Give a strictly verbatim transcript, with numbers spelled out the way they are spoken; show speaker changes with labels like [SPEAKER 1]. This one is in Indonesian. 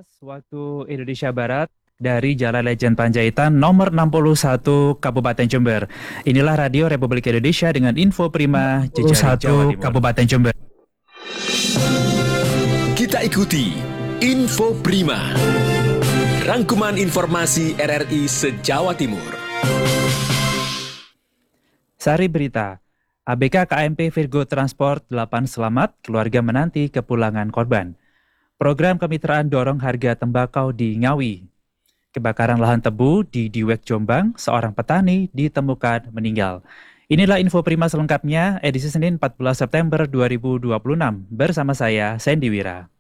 [SPEAKER 1] sebelas waktu Indonesia Barat dari Jalan Lejen Panjaitan nomor enam puluh satu Kabupaten Jember. Inilah Radio Republik Indonesia dengan info prima jejaring Jawa Timur. Kabupaten Jember.
[SPEAKER 2] Kita ikuti Info Prima, rangkuman informasi R R I se-Jawa Timur.
[SPEAKER 1] Sari berita, A B K K M P Virgo Transport delapan selamat, keluarga menanti kepulangan korban. Program kemitraan dorong harga tembakau di Ngawi. Kebakaran lahan tebu di Diwek Jombang, seorang petani ditemukan meninggal. Inilah info prima selengkapnya edisi Senin empat belas September dua ribu dua puluh enam bersama saya Sandy Wira.